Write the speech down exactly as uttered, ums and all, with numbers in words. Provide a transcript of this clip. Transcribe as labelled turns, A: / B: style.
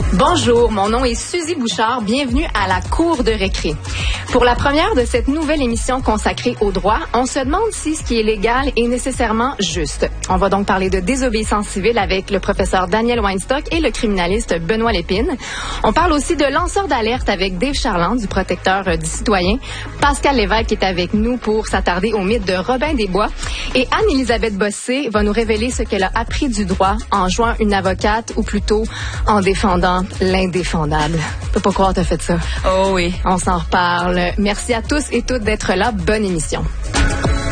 A: Bonjour, mon nom est Suzy Bouchard. Bienvenue à la Cour de récré. Pour la première de cette nouvelle émission consacrée au droit, on se demande si ce qui est légal est nécessairement juste. On va donc parler de désobéissance civile avec le professeur Daniel Weinstock et le criminaliste Benoît Lépine. On parle aussi de lanceur d'alerte avec Dave Charland, du protecteur du citoyen. Pascal Lévesque est avec nous pour s'attarder au mythe de Robin des Bois. Et Anne-Élisabeth Bossé va nous révéler ce qu'elle a appris du droit en jouant une avocate, ou plutôt en défendant l'indéfendable. Je peux pas croire que t'as fait ça.
B: Oh oui.
A: On s'en reparle. Merci à tous et toutes d'être là. Bonne émission.